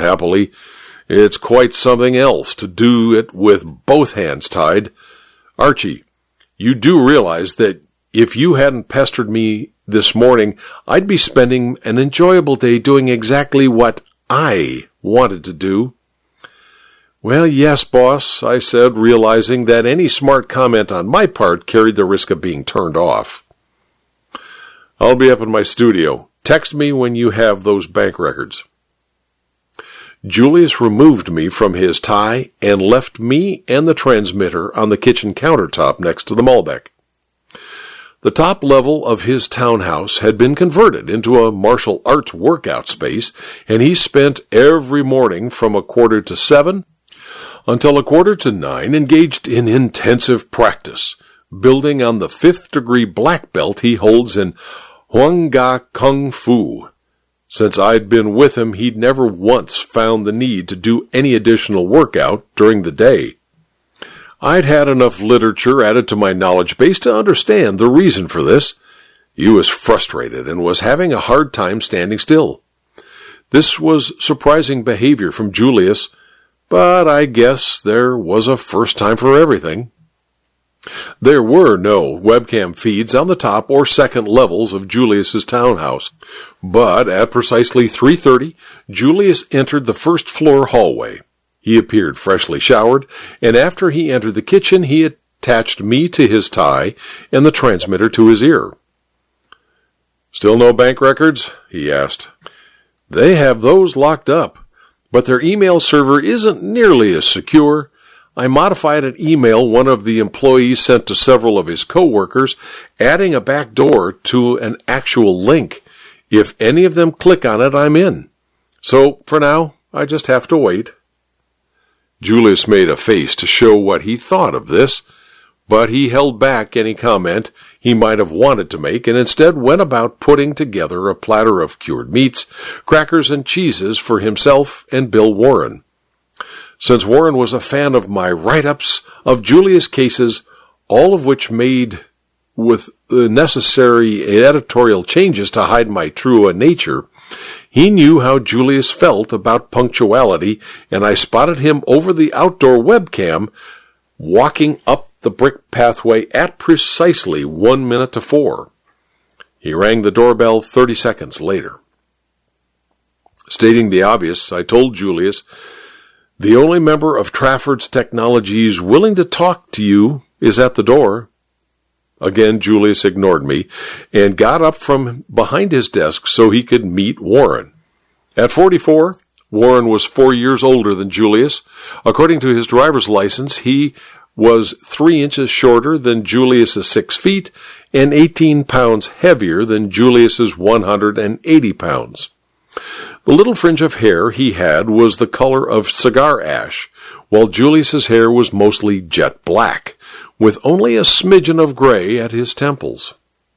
unhappily. It's quite something else to do it with both hands tied. Archie, you do realize that if you hadn't pestered me this morning, I'd be spending an enjoyable day doing exactly what I wanted to do. Well, yes, boss, I said, realizing that any smart comment on my part carried the risk of being turned off. I'll be up in my studio. Text me when you have those bank records. Julius removed me from his tie and left me and the transmitter on the kitchen countertop next to the Malbec. The top level of his townhouse had been converted into a martial arts workout space, and he spent every morning from 7:15 until 8:45 engaged in intensive practice, building on the 5th-degree black belt he holds in Hwang Ga Kung Fu. Since I'd been with him, he'd never once found the need to do any additional workout during the day. I'd had enough literature added to my knowledge base to understand the reason for this. He was frustrated and was having a hard time standing still. This was surprising behavior from Julius, but I guess there was a first time for everything. There were no webcam feeds on the top or second levels of Julius's townhouse, but at precisely 3:30, Julius entered the first-floor hallway. He appeared freshly showered, and after he entered the kitchen, he attached me to his tie and the transmitter to his ear. "Still no bank records?" he asked. "They have those locked up, but their email server isn't nearly as secure. I modified an email one of the employees sent to several of his co-workers, adding a backdoor to an actual link. If any of them click on it, I'm in. So, for now, I just have to wait." Julius made a face to show what he thought of this, but he held back any comment he might have wanted to make and instead went about putting together a platter of cured meats, crackers, and cheeses for himself and Bill Warren. Since Warren was a fan of my write-ups of Julius cases, all of which made with the necessary editorial changes to hide my true nature, he knew how Julius felt about punctuality, and I spotted him over the outdoor webcam walking up the brick pathway at precisely 1 minute to 4. He rang the doorbell 30 seconds later. Stating the obvious, I told Julius, "The only member of Trafford's Technologies willing to talk to you is at the door." Again, Julius ignored me and got up from behind his desk so he could meet Warren. At 44, Warren was 4 years older than Julius. According to his driver's license, he was 3 inches shorter than Julius's 6 feet and 18 pounds heavier than Julius's 180 pounds. The little fringe of hair he had was the color of cigar ash, while Julius's hair was mostly jet black, with only a smidgen of gray at his temples.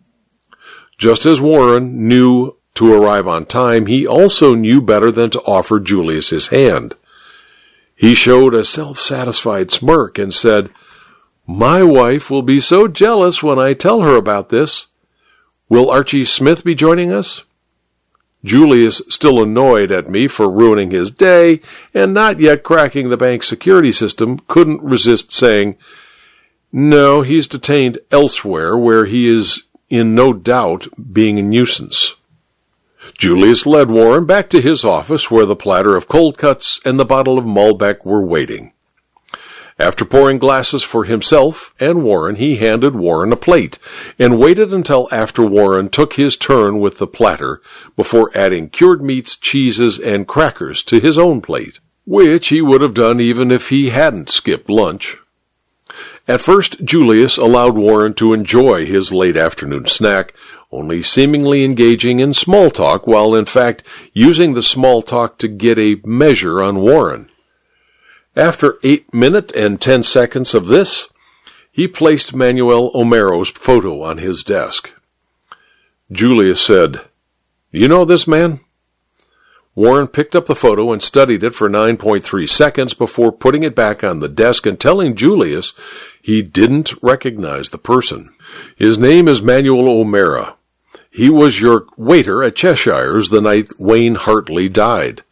Just as Warren knew to arrive on time, he also knew better than to offer Julius his hand. He showed a self-satisfied smirk and said, "My wife will be so jealous when I tell her about this. Will Archie Smith be joining us?" Julius, still annoyed at me for ruining his day and not yet cracking the bank security system, couldn't resist saying, "No, he's detained elsewhere where he is in no doubt being a nuisance." Julius led Warren back to his office where the platter of cold cuts and the bottle of Malbec were waiting. After pouring glasses for himself and Warren, he handed Warren a plate and waited until after Warren took his turn with the platter before adding cured meats, cheeses, and crackers to his own plate, which he would have done even if he hadn't skipped lunch. At first, Julius allowed Warren to enjoy his late afternoon snack, only seemingly engaging in small talk while in fact using the small talk to get a measure on Warren. After 8 minutes and 10 seconds of this, he placed Manuel Omero's photo on his desk. Julius said, "You know this man?" Warren picked up the photo and studied it for 9.3 seconds before putting it back on the desk and telling Julius he didn't recognize the person. "His name is Manuel Omera. He was your waiter at Cheshire's the night Wayne Hartley died.